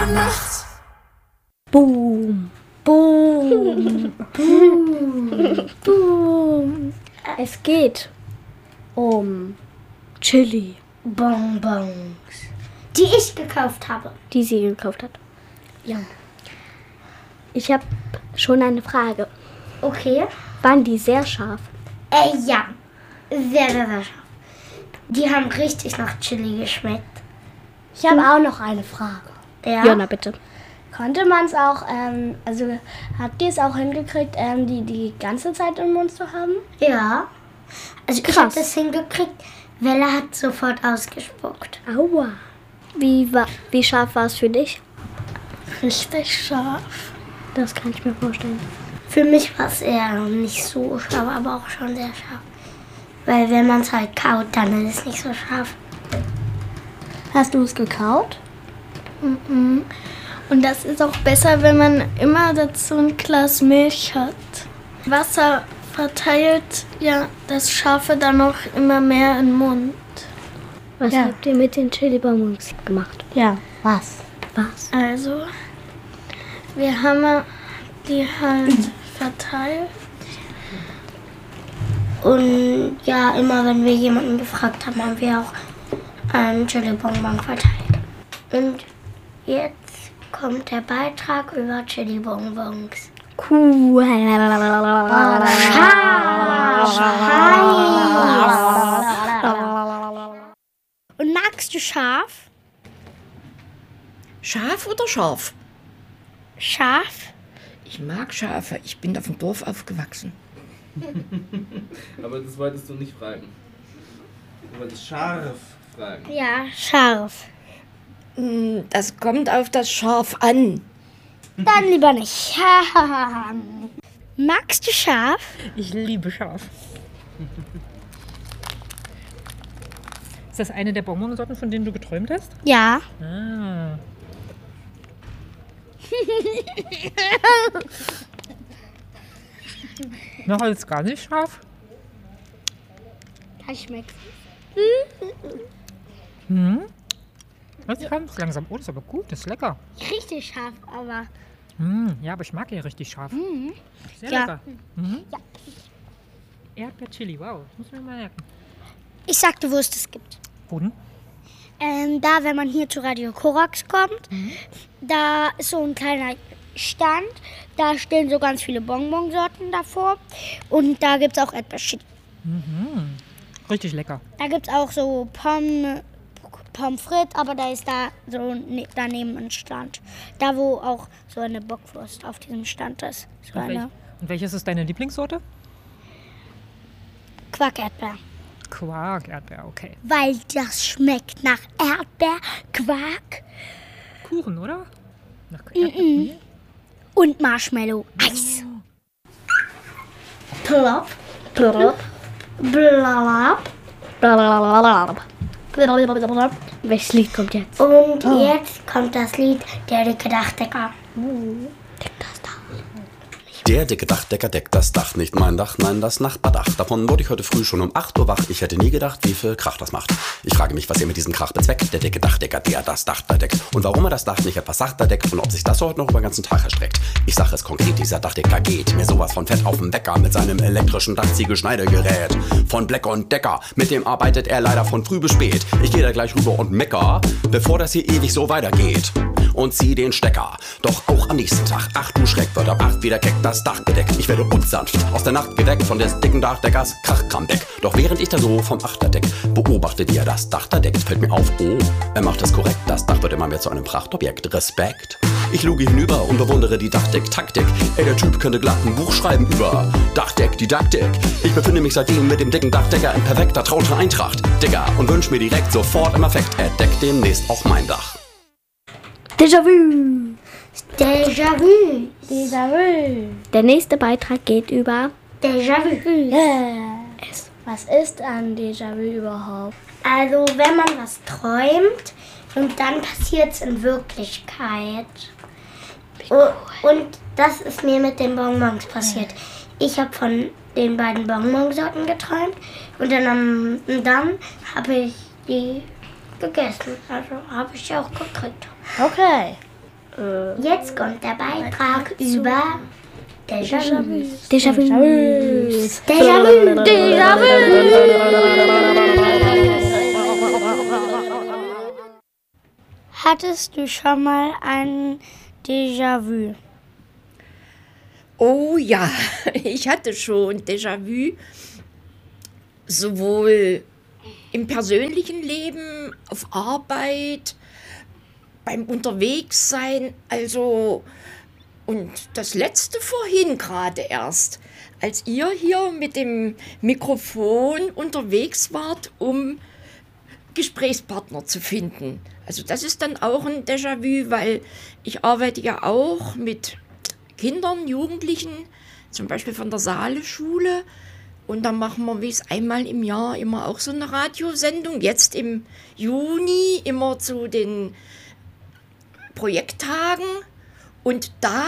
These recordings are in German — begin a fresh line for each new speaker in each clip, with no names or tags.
macht's.
Boom. Boom. Boom. Boom. Es geht um Chili.
Bonbons. Die ich gekauft habe.
Die sie gekauft hat.
Ja.
Ich habe schon eine Frage.
Okay.
Waren die sehr scharf?
Ja. Sehr, sehr, sehr scharf. Die haben richtig nach Chili geschmeckt.
Ich habe auch noch eine Frage.
Ja.
Jonna, bitte.
Konnte man es auch, also habt ihr es auch hingekriegt, die ganze Zeit im Mund zu haben?
Ja. Also ich habe das hingekriegt. Wella hat sofort ausgespuckt.
Aua. Wie scharf war es für dich?
Richtig scharf.
Das kann ich mir vorstellen.
Für mich war es eher nicht so scharf, aber auch schon sehr scharf. Weil wenn man es halt kaut, dann ist es nicht so scharf.
Hast du es gekaut?
Mhm.
Und das ist auch besser, wenn man immer dazu ein Glas Milch hat. Wasser verteilt ja das Scharfe dann noch immer mehr im Mund.
Was habt ihr mit den Chili-Bonbons gemacht?
Ja. Was?
Also, wir haben die halt verteilt.
Und ja, immer wenn wir jemanden gefragt haben, haben wir auch einen Chili-Bonbon verteilt. Und jetzt kommt der Beitrag über Chili-Bonbons.
Cool.
Und magst du scharf?
Scharf oder scharf?
Scharf?
Ich mag Schafe. Ich bin auf dem Dorf aufgewachsen.
Aber das wolltest du nicht fragen. Du wolltest scharf fragen.
Ja, scharf.
Das kommt auf das Schaf an.
Dann lieber nicht. Magst du scharf?
Ich liebe scharf. Ist das eine der Bonbonsorten, von denen du geträumt hast?
Ja.
Ah. Noch als gar nicht scharf?
Das schmeckt.
Das kommt langsam. Oh, das ist aber gut, das ist lecker.
Richtig scharf, aber.
Ja, aber ich mag ja richtig scharf. Sehr
Ja.
lecker.
Ja.
Erdbeer-Chili, wow, das muss ich mir mal merken.
Ich sagte, wo es das gibt.
Wo denn?
Da, wenn man hier zu Radio Korax kommt, da ist so ein kleiner Stand. Da stehen so ganz viele Bonbonsorten davor. Und da gibt es auch Erdbeerchili.
Richtig lecker.
Da gibt es auch so Pommes frites, aber da ist da so daneben ein Stand. Da, wo auch so eine Bockwurst auf diesem Stand ist. So eine
Und welches ist deine Lieblingssorte?
Quark-Erdbeer.
Quark-Erdbeer, okay.
Weil das schmeckt nach Erdbeer,
Kuchen, oder? Nach Erdbeermehl?
und Marshmallow-Eis.
Plop, plop, blab.
Welches Lied kommt jetzt?
Und jetzt kommt das Lied Der dicke Dachdecker.
Der dicke Dachdecker deckt das Dach, nicht mein Dach, nein, das Nachbardach. Davon wurde ich heute früh schon um 8 Uhr wach. Ich hätte nie gedacht, wie viel Krach das macht. Ich frage mich, was ihr mit diesem Krach bezweckt. Der dicke Dachdecker, der das Dach da deckt. Und warum er das Dach nicht etwas sachter deckt und ob sich das heute noch über den ganzen Tag erstreckt. Ich sage es konkret, dieser Dachdecker geht mir sowas von fett auf den Wecker mit seinem elektrischen Dachziegelschneidegerät. Von Black & Decker, mit dem arbeitet er leider von früh bis spät. Ich gehe da gleich rüber und mecker, bevor das hier ewig so weitergeht. Und zieh den Stecker. Doch auch am nächsten Tag, ach du Schreck, wird ab 8 wieder keck das Dach gedeckt. Ich werde unsanft aus der Nacht geweckt von des dicken Dachdeckers Krachkrambeck. Doch während ich da so vom Achterdeck beobachte, wie er das Dach da deckt, fällt mir auf, oh, er macht es korrekt. Das Dach wird immer mehr zu einem Prachtobjekt. Respekt. Ich luge hinüber und bewundere die Dachdeck-Taktik. Ey, der Typ könnte glatt ein Buch schreiben über Dachdeck-Didaktik. Ich befinde mich seitdem mit dem dicken Dachdecker in perfekter, trauter Eintracht. Digga, und wünsch mir direkt sofort im Effekt, er deckt demnächst auch mein Dach.
Déjà-vu.
Déjà-vu.
Déjà-vu.
Der nächste Beitrag geht über
Déjà-vu.
Was ist ein Déjà-vu überhaupt?
Also wenn man was träumt und dann passiert es in Wirklichkeit. Und das ist mir mit den Bonbons passiert. Ich habe von den beiden Bonbonsorten geträumt und dann habe ich die gegessen. Also habe ich auch gekriegt.
Okay.
Jetzt kommt der Beitrag über Déjà-vu.
Déjà-vu.
Déjà-vu.
Hattest du schon mal ein Déjà-vu?
Oh ja, ich hatte schon Déjà-vu, sowohl im persönlichen Leben, auf Arbeit, beim Unterwegssein, also und das letzte vorhin gerade erst, als ihr hier mit dem Mikrofon unterwegs wart, um Gesprächspartner zu finden. Also das ist dann auch ein Déjà-vu, weil ich arbeite ja auch mit Kindern, Jugendlichen, zum Beispiel von der Saale-Schule. Und dann machen wir wie es einmal im Jahr immer auch so eine Radiosendung. Jetzt im Juni immer zu den Projekttagen. Und da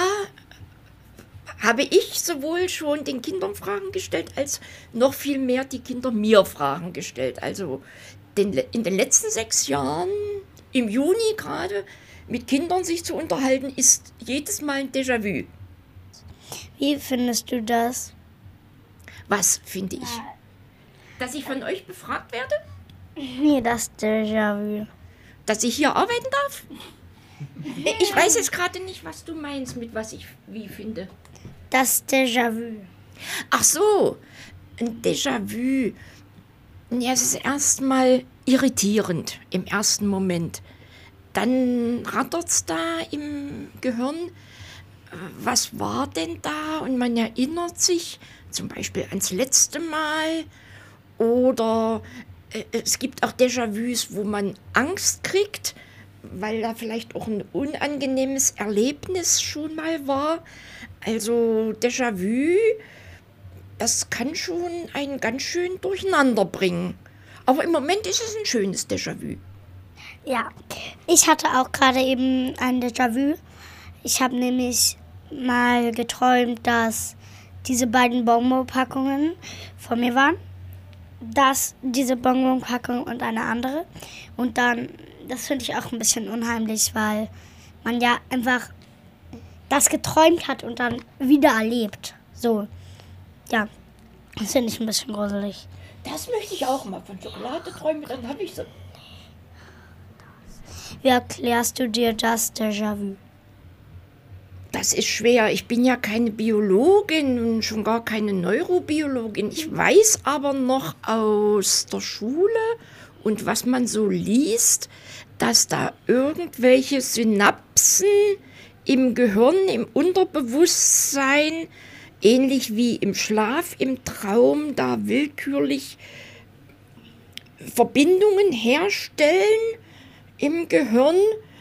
habe ich sowohl schon den Kindern Fragen gestellt, als noch viel mehr die Kinder mir Fragen gestellt. Also in den letzten 6 Jahren, im Juni gerade, mit Kindern sich zu unterhalten, ist jedes Mal ein Déjà-vu.
Wie findest du das?
Was finde ich? Dass ich von euch befragt werde?
Nee, das Déjà-vu.
Dass ich hier arbeiten darf? Ich weiß jetzt gerade nicht, was du meinst, mit was ich wie finde.
Das Déjà-vu.
Ach so, ein Déjà-vu. Ja, es ist erstmal irritierend im ersten Moment. Dann rattert's da im Gehirn. Was war denn da? Und man erinnert sich zum Beispiel ans letzte Mal. Oder es gibt auch Déjà-vus, wo man Angst kriegt, weil da vielleicht auch ein unangenehmes Erlebnis schon mal war. Also Déjà-vu, das kann schon einen ganz schön durcheinander bringen. Aber im Moment ist es ein schönes Déjà-vu.
Ja, ich hatte auch gerade eben ein Déjà-vu. Ich habe nämlich mal geträumt, dass diese beiden Bonbonpackungen von mir waren. Diese Bonbonpackung und eine andere. Und dann, das finde ich auch ein bisschen unheimlich, weil man ja einfach das geträumt hat und dann wieder erlebt. So, ja, das finde ich ein bisschen gruselig.
Das möchte ich auch mal von Schokolade träumen, dann habe ich so.
Wie erklärst du dir das Déjà-vu?
Das ist schwer. Ich bin ja keine Biologin und schon gar keine Neurobiologin. Ich weiß aber noch aus der Schule und was man so liest, dass da irgendwelche Synapsen im Gehirn, im Unterbewusstsein, ähnlich wie im Schlaf, im Traum, da willkürlich Verbindungen herstellen im Gehirn.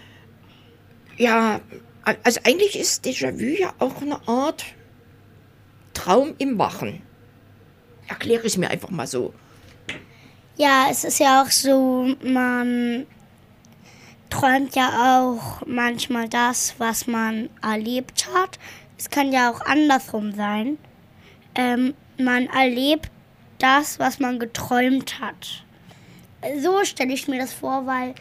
Ja, also eigentlich ist Déjà-vu ja auch eine Art Traum im Wachen. Erkläre ich mir einfach mal so.
Ja, es ist ja auch so, man träumt ja auch manchmal das, was man erlebt hat. Es kann ja auch andersrum sein. Man erlebt das, was man geträumt hat. So stelle ich mir das vor, weil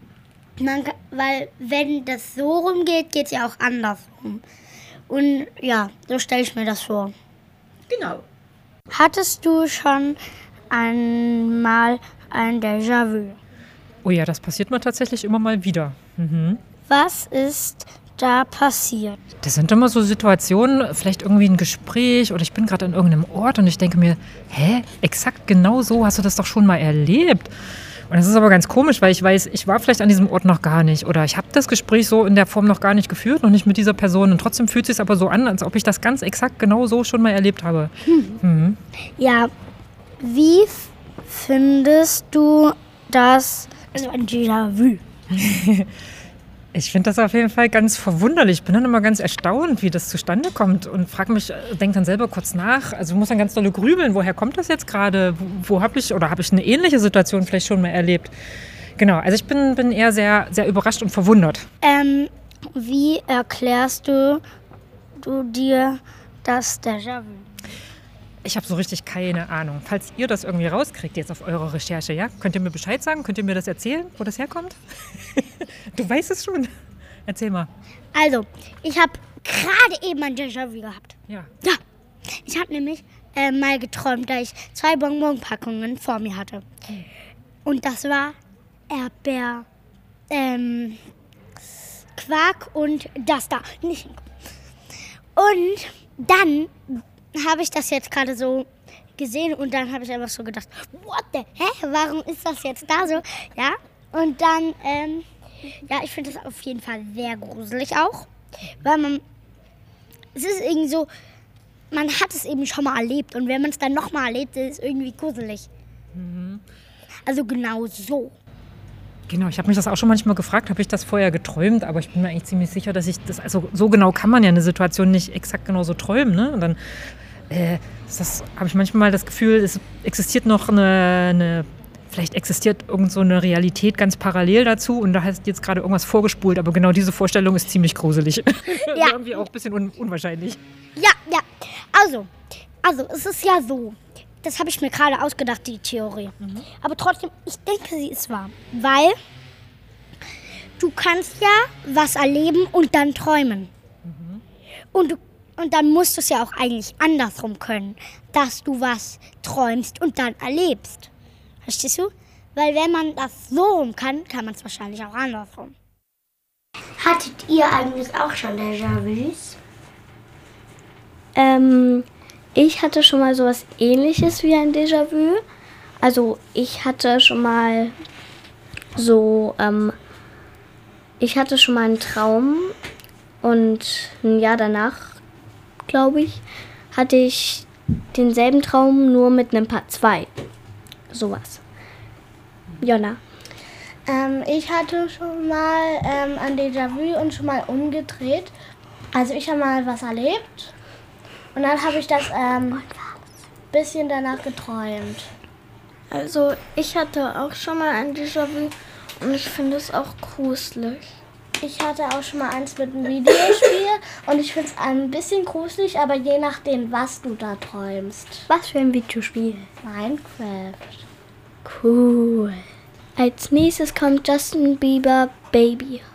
wenn das so rumgeht, geht es ja auch andersrum. Und ja, so stelle ich mir das vor.
Genau.
Hattest du schon einmal ein Déjà-vu?
Oh ja, das passiert mir tatsächlich immer mal wieder. Mhm.
Was ist da passiert?
Das sind immer so Situationen, vielleicht irgendwie ein Gespräch oder ich bin gerade an irgendeinem Ort und ich denke mir, exakt genau so hast du das doch schon mal erlebt. Und das ist aber ganz komisch, weil ich weiß, ich war vielleicht an diesem Ort noch gar nicht oder ich habe das Gespräch so in der Form noch gar nicht geführt, noch nicht mit dieser Person und trotzdem fühlt es sich aber so an, als ob ich das ganz exakt genau so schon mal erlebt habe. Mhm.
Ja, wie findest du das, also ein Déjà-vu?
Ich finde das auf jeden Fall ganz verwunderlich. Ich bin dann immer ganz erstaunt, wie das zustande kommt und frage mich, denke dann selber kurz nach. Also muss dann ganz dolle grübeln, woher kommt das jetzt gerade? Wo habe ich eine ähnliche Situation vielleicht schon mal erlebt? Genau, also ich bin eher sehr, sehr überrascht und verwundert.
Wie erklärst du dir das Déjà-vu?
Ich habe so richtig keine Ahnung. Falls ihr das irgendwie rauskriegt jetzt auf eurer Recherche, ja, könnt ihr mir Bescheid sagen? Könnt ihr mir das erzählen, wo das herkommt? Du weißt es schon. Erzähl mal.
Also, ich habe gerade eben ein Déjà-vu gehabt.
Ja.
Ja, ich habe nämlich mal geträumt, da ich 2 Bonbonpackungen vor mir hatte. Und das war Erdbeer, Quark und das da. Und dann habe ich das jetzt gerade so gesehen und dann habe ich einfach so gedacht, warum ist das jetzt da so? Ja, und dann, ich finde das auf jeden Fall sehr gruselig auch, weil es ist irgendwie so, man hat es eben schon mal erlebt und wenn man es dann nochmal erlebt, ist es irgendwie gruselig. Mhm. Also genau so.
Genau, ich habe mich das auch schon manchmal gefragt, habe ich das vorher geträumt, aber ich bin mir eigentlich ziemlich sicher, dass ich das, also so genau kann man ja eine Situation nicht exakt genau so träumen, ne? Und dann habe ich manchmal das Gefühl, es existiert noch vielleicht existiert irgend so eine Realität ganz parallel dazu und da hast jetzt gerade irgendwas vorgespult, aber genau diese Vorstellung ist ziemlich gruselig. Ja. Irgendwie auch ein bisschen unwahrscheinlich.
Ja. Also, es ist ja so, das habe ich mir gerade ausgedacht, die Theorie. Mhm. Aber trotzdem, ich denke, sie ist wahr. Weil du kannst ja was erleben und dann träumen. Mhm. Und dann musst du es ja auch eigentlich andersrum können, dass du was träumst und dann erlebst. Verstehst du? Weil wenn man das so rum kann, kann man es wahrscheinlich auch andersrum.
Hattet ihr eigentlich auch schon Déjà-vus?
Ich hatte schon mal sowas Ähnliches wie ein Déjà-vu. Also ich hatte schon mal ich hatte schon mal einen Traum und ein Jahr danach, glaube ich, hatte ich denselben Traum, nur mit einem Part 2. Sowas. Jonna.
Ich hatte schon mal ein Déjà-vu und schon mal umgedreht. Also ich habe mal was erlebt und dann habe ich das bisschen danach geträumt. Also ich hatte auch schon mal ein Déjà-vu und ich finde es auch gruselig. Ich hatte auch schon mal eins mit einem Videospiel und ich finde es ein bisschen gruselig, aber je nachdem, was du da träumst.
Was für ein Videospiel?
Minecraft.
Cool. Als nächstes kommt Justin Bieber Baby.